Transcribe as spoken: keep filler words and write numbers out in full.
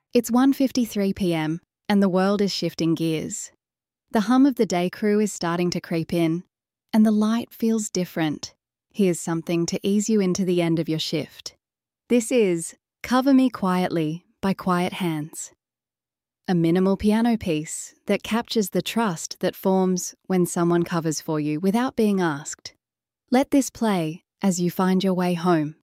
It's one fifty-three p m and the world is shifting gears. The hum of the day crew is starting to creep in, and the light feels different. Here's something to ease you into the end of your shift. This is Cover Me Quietly by Quiet Hands, a minimal piano piece that captures the trust that forms when someone covers for you without being asked. Let this play as you find your way home.